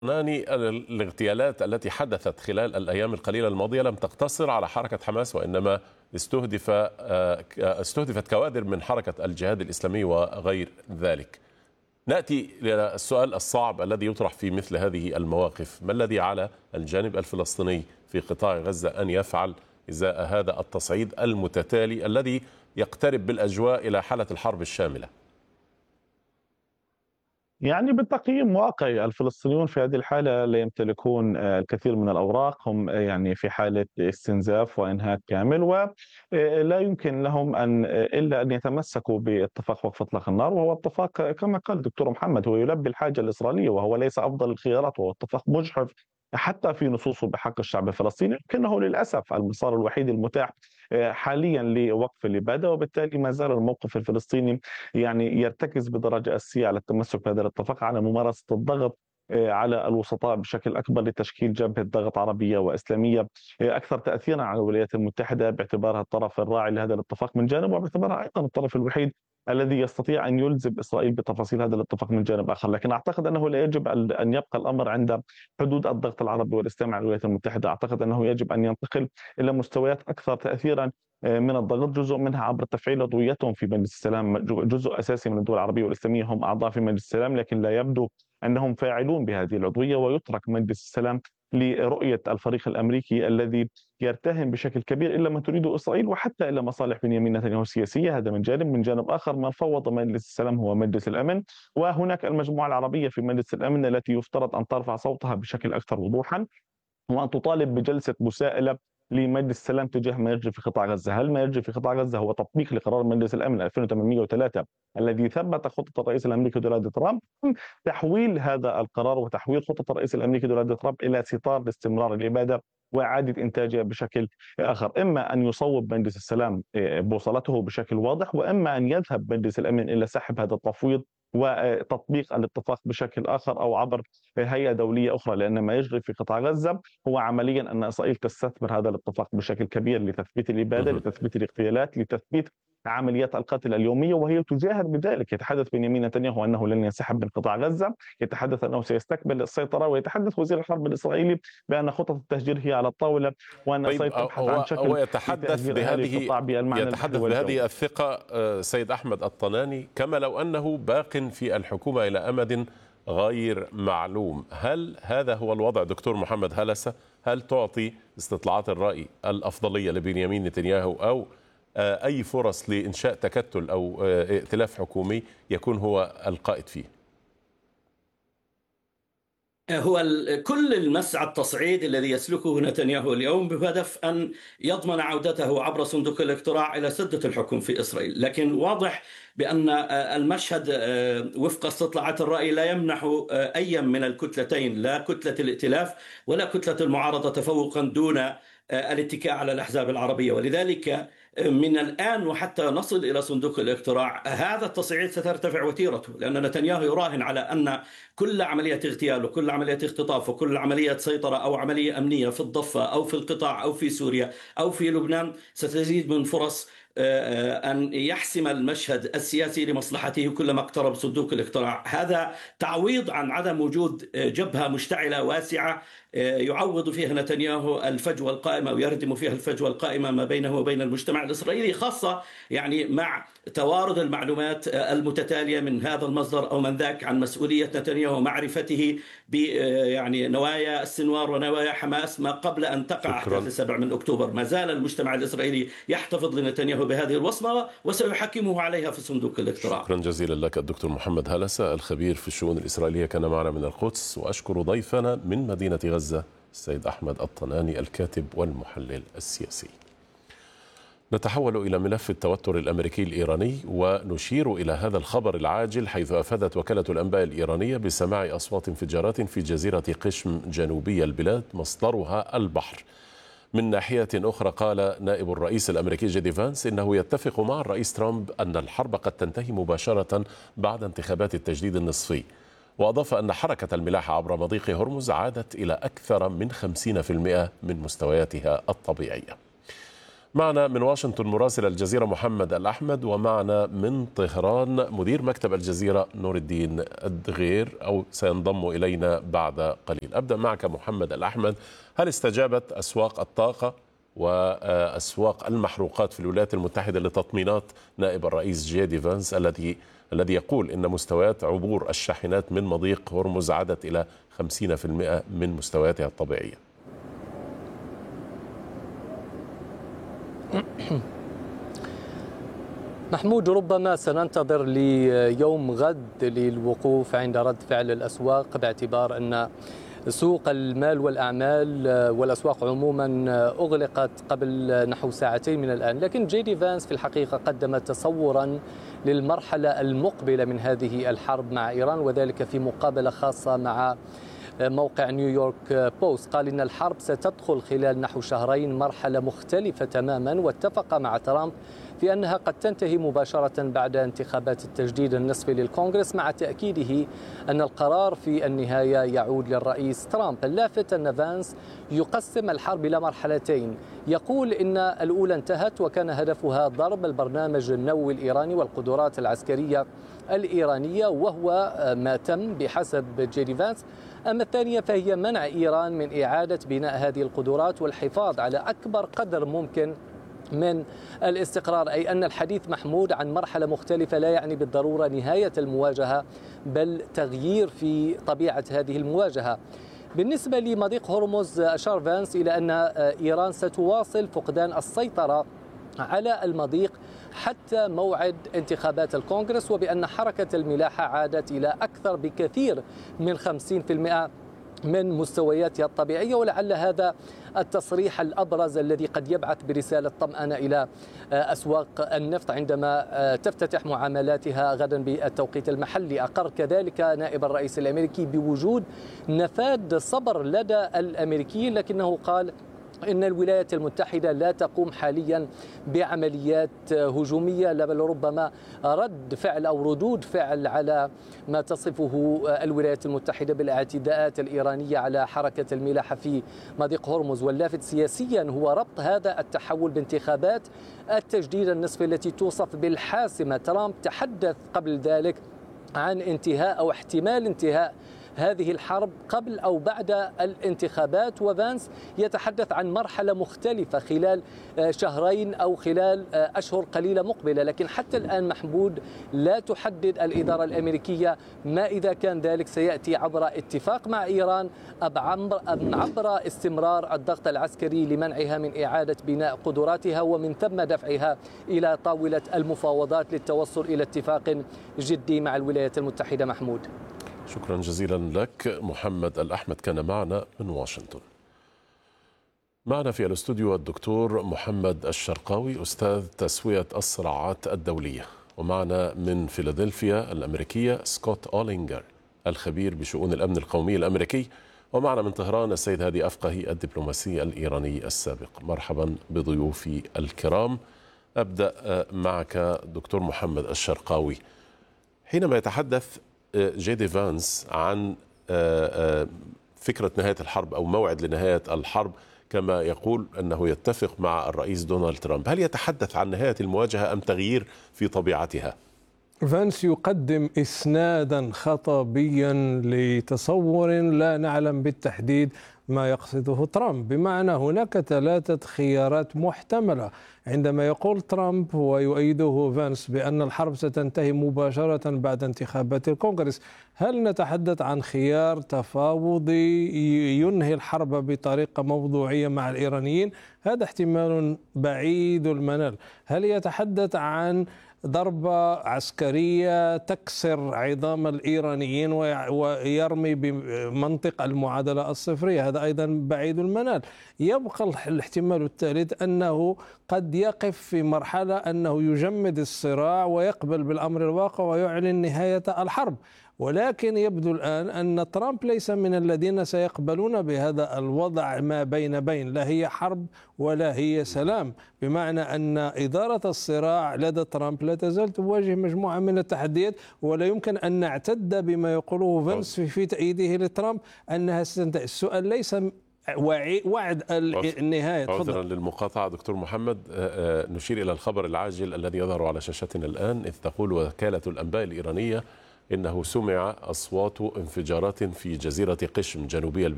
ناني، الاغتيالات التي حدثت خلال الأيام القليلة الماضية لم تقتصر على حركة حماس، وإنما استهدفت كوادر من حركة الجهاد الإسلامي وغير ذلك. نأتي إلى السؤال الصعب الذي يطرح في مثل هذه المواقف: ما الذي على الجانب الفلسطيني في قطاع غزة أن يفعل إزاء هذا التصعيد المتتالي الذي يقترب بالأجواء إلى حالة الحرب الشاملة؟ يعني بالتقييم واقعي الفلسطينيون في هذه الحالة لا يمتلكون الكثير من الأوراق. هم يعني في حالة استنزاف وإنهاك كامل، ولا يمكن لهم أن إلا أن يتمسكوا باتفاق وقف إطلاق النار، وهو اتفاق كما قال الدكتور محمد هو يلبي الحاجة الإسرائيلية، وهو ليس أفضل الخيارات، وهو اتفاق مجحف حتى في نصوصه بحق الشعب الفلسطيني، لكنه للأسف المسار الوحيد المتاح حاليا لوقف الإبادة. وبالتالي ما زال الموقف الفلسطيني يعني يرتكز بدرجة أساسية على التمسك بهذا الاتفاق، على ممارسة الضغط على الوسطاء بشكل أكبر لتشكيل جبهة ضغط عربية وإسلامية أكثر تأثيرا على الولايات المتحدة باعتبارها الطرف الراعي لهذا الاتفاق من جانب، وباعتبارها أيضا الطرف الوحيد الذي يستطيع أن يلزم إسرائيل بتفاصيل هذا الاتفاق من جانب آخر. لكن أعتقد أنه لا يجب أن يبقى الأمر عند حدود الضغط العربي والإسلامي على الولايات المتحدة. أعتقد أنه يجب أن ينتقل إلى مستويات أكثر تأثيرا من الضغط، جزء منها عبر تفعيل عضويتهم في مجلس السلام. جزء أساسي من الدول العربية والإسلامية هم أعضاء في مجلس السلام، لكن لا يبدو أنهم فاعلون بهذه العضوية، ويترك مجلس السلام لرؤية الفريق الأمريكي الذي يرتهن بشكل كبير إلا ما تريده إسرائيل، وحتى إلى مصالح بنيامين نتنياهو السياسية. هذا من جانب. من جانب آخر، من فوض مجلس السلام هو مجلس الأمن، وهناك المجموعة العربية في مجلس الأمن التي يفترض أن ترفع صوتها بشكل أكثر وضوحا، وأن تطالب بجلسة مساءلة لمجلس السلام تجاه ما يجري في قطاع غزة. هل ما يجري في قطاع غزة هو تطبيق لقرار مجلس الأمن 2803 الذي ثبت خطة الرئيس الأمريكي دونالد ترامب، أم تحويل هذا القرار وتحويل خطة الرئيس الأمريكي دونالد ترامب إلى ستار لاستمرار الإبادة وإعادة إنتاجها بشكل آخر؟ إما أن يصوب مجلس السلام بوصلته بشكل واضح، وإما أن يذهب مجلس الأمن إلى سحب هذا التفويض وتطبيق الاتفاق بشكل آخر أو عبر هيئة دولية أخرى. لأن ما يجري في قطاع غزة هو عمليا أن إسرائيل تستثمر هذا الاتفاق بشكل كبير لتثبيت الإبادة، لتثبيت الاغتيالات، لتثبيت عمليات القتل اليومية، وهي تجاهر بذلك. يتحدث بنيامين نتنياهو أنه لن ينسحب من قطاع غزة، يتحدث أنه سيستكمل السيطرة، ويتحدث وزير الحرب الإسرائيلي بأن خطط التهجير هي على الطاولة، وأن طيب، إسرائيل تبحث عن هو شكل لتهجير أهالي القطاع بالمعنى البحري يتحدث والجوي. بهذه الثقة سيد أحمد الطناني كما لو أنه باق في الحكومة إلى أمد غير معلوم. هل هذا هو الوضع دكتور محمد هلسة؟ هل تعطي استطلاعات الرأي الأفضلية لبنيامين نتنياهو أو أي فرص لإنشاء تكتل أو ائتلاف حكومي يكون هو القائد فيه؟ هو كل المسعى التصعيد الذي يسلكه نتنياهو اليوم بهدف أن يضمن عودته عبر صندوق الاقتراع إلى سدة الحكم في إسرائيل. لكن واضح بأن المشهد وفق استطلاعات الرأي لا يمنح أي من الكتلتين، لا كتلة الائتلاف ولا كتلة المعارضة، تفوقا دون الاتكاء على الأحزاب العربية. ولذلك من الآن وحتى نصل إلى صندوق الاقتراع هذا التصعيد سترتفع وتيرته، لأن نتنياهو يراهن على أن كل عملية اغتيال وكل عملية اختطاف وكل عملية سيطرة أو عملية أمنية في الضفة أو في القطاع أو في سوريا أو في لبنان ستزيد من فرص أن يحسم المشهد السياسي لمصلحته كلما اقترب صندوق الاقتراع. هذا تعويض عن عدم وجود جبهة مشتعلة واسعة يعوض فيها نتنياهو الفجوة القائمة ويردم فيها الفجوة القائمة ما بينه وبين المجتمع الإسرائيلي، خاصة يعني مع توارد المعلومات المتتالية من هذا المصدر أو من ذاك عن مسؤولية نتنياهو ومعرفته ب يعني نوايا السنوار ونوايا حماس ما قبل أن تقع أحداث 7 من أكتوبر. ما زال المجتمع الإسرائيلي يحتفظ لنتنياهو بهذه الوصمة وسيحكمه عليها في صندوق الاقتراع. شكرا جزيلا لك الدكتور محمد هلسة الخبير في الشؤون الإسرائيلية، كان معنا من القدس. وأشكر ضيفنا من مدينة غزة السيد أحمد الطناني الكاتب والمحلل السياسي. نتحول إلى ملف التوتر الأمريكي الإيراني، ونشير إلى هذا الخبر العاجل، حيث أفادت وكالة الأنباء الإيرانية بسماع أصوات انفجارات في جزيرة قشم جنوبي البلاد مصدرها البحر. من ناحية أخرى، قال نائب الرئيس الأمريكي جيدي فانس إنه يتفق مع الرئيس ترامب أن الحرب قد تنتهي مباشرة بعد انتخابات التجديد النصفي، وأضاف أن حركة الملاحة عبر مضيق هرمز عادت إلى أكثر من 50% من مستوياتها الطبيعية. معنا من واشنطن مراسل الجزيرة محمد الأحمد، ومعنا من طهران مدير مكتب الجزيرة نور الدين الدغير، أو سينضم إلينا بعد قليل. أبدأ معك محمد الأحمد، هل استجابت أسواق الطاقة وأسواق المحروقات في الولايات المتحدة لتطمينات نائب الرئيس جي دي فانس الذي يقول إن مستويات عبور الشاحنات من مضيق هرمز عادت إلى 50% من مستوياتها الطبيعية؟ محمود، ربما سننتظر ليوم غد للوقوف عند رد فعل الأسواق، باعتبار أن سوق المال والأعمال والأسواق عموما أغلقت قبل نحو ساعتين من الآن. لكن جي دي فانس في الحقيقة قدم تصورا للمرحلة المقبلة من هذه الحرب مع إيران، وذلك في مقابلة خاصة مع موقع نيويورك بوست. قال إن الحرب ستدخل خلال نحو شهرين مرحلة مختلفة تماما، واتفق مع ترامب في أنها قد تنتهي مباشرة بعد انتخابات التجديد النصفي للكونغرس، مع تأكيده أن القرار في النهاية يعود للرئيس ترامب. اللافت أن فانس يقسم الحرب إلى مرحلتين، يقول إن الأولى انتهت وكان هدفها ضرب البرنامج النووي الإيراني والقدرات العسكرية الإيرانية، وهو ما تم بحسب جي دي فانس. أما الثانية فهي منع إيران من إعادة بناء هذه القدرات والحفاظ على أكبر قدر ممكن من الاستقرار. أي أن الحديث محمود عن مرحلة مختلفة لا يعني بالضرورة نهاية المواجهة، بل تغيير في طبيعة هذه المواجهة. بالنسبة لمضيق هرمز، أشار فانس إلى أن إيران ستواصل فقدان السيطرة على المضيق حتى موعد انتخابات الكونغرس، وبأن حركة الملاحة عادت إلى أكثر بكثير من 50% من مستوياتها الطبيعية. ولعل هذا التصريح الأبرز الذي قد يبعث برسالة طمأنة إلى أسواق النفط عندما تفتتح معاملاتها غدا بالتوقيت المحلي. أقر كذلك نائب الرئيس الأمريكي بوجود نفاذ صبر لدى الأمريكيين، لكنه قال إن الولايات المتحدة لا تقوم حاليا بعمليات هجومية، بل ربما رد فعل أو ردود فعل على ما تصفه الولايات المتحدة بالاعتداءات الإيرانية على حركة الملاحة في مضيق هرمز. واللافت سياسيا هو ربط هذا التحول بانتخابات التجديد النصفي التي توصف بالحاسمة. ترامب تحدث قبل ذلك عن انتهاء أو احتمال انتهاء هذه الحرب قبل أو بعد الانتخابات، وفانس يتحدث عن مرحلة مختلفة خلال شهرين أو خلال أشهر قليلة مقبلة. لكن حتى الآن محمود لا تحدد الإدارة الأمريكية ما إذا كان ذلك سيأتي عبر اتفاق مع إيران أم عبر استمرار الضغط العسكري لمنعها من إعادة بناء قدراتها، ومن ثم دفعها إلى طاولة المفاوضات للتوصل إلى اتفاق جدي مع الولايات المتحدة. محمود، شكرا جزيلا لك. محمد الأحمد كان معنا من واشنطن. معنا في الاستوديو الدكتور محمد الشرقاوي، أستاذ تسوية الصراعات الدولية، ومعنا من فيلادلفيا الأمريكية سكوت أولينجر الخبير بشؤون الأمن القومي الأمريكي، ومعنا من طهران السيد هادي أفقهي الدبلوماسي الإيراني السابق. مرحبا بضيوفي الكرام. أبدأ معك دكتور محمد الشرقاوي. حينما يتحدث جي دي فانس عن فكرة نهاية الحرب أو موعد لنهاية الحرب، كما يقول أنه يتفق مع الرئيس دونالد ترامب، هل يتحدث عن نهاية المواجهة أم تغيير في طبيعتها؟ فانس يقدم إسنادا خطابيا لتصور لا نعلم بالتحديد ما يقصده ترامب، بمعنى هناك 3 خيارات محتملة. عندما يقول ترامب ويؤيده فانس بأن الحرب ستنتهي مباشرة بعد انتخابات الكونغرس، هل نتحدث عن خيار تفاوضي ينهي الحرب بطريقة موضوعية مع الإيرانيين؟ هذا احتمال بعيد المنال. هل يتحدث عن ضربة عسكرية تكسر عظام الإيرانيين ويرمي بمنطق المعادلة الصفرية؟ هذا أيضا بعيد المنال. يبقى الاحتمال الثالث أنه قد يقف في مرحلة أنه يجمد الصراع ويقبل بالأمر الواقع ويعلن نهاية الحرب. ولكن يبدو الآن أن ترامب ليس من الذين سيقبلون بهذا الوضع ما بين، لا هي حرب ولا هي سلام، بمعنى أن إدارة الصراع لدى ترامب لا تزال تواجه مجموعة من التحديات، ولا يمكن أن نعتد بما يقوله فانس في تأييده لترامب أنها ستنتهي. السؤال ليس وعد النهاية. عذرا للمقاطعة دكتور محمد، نشير إلى الخبر العاجل الذي يظهر على شاشتنا الآن، إذ تقول وكالة الأنباء الإيرانية إنه سمع أصوات انفجارات في جزيرة قشم جنوبي